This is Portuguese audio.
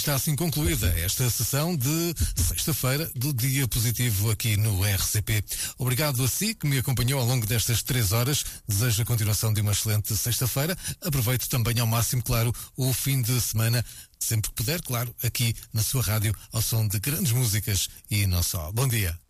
está assim concluída esta sessão de sexta-feira do Dia Positivo aqui no RCP. Obrigado a si que me acompanhou ao longo destas 3 horas. Desejo a continuação de uma excelente sexta-feira. Aproveito também ao máximo, claro, o fim de semana, sempre que puder, claro, aqui na sua rádio, ao som de grandes músicas e não só. Bom dia.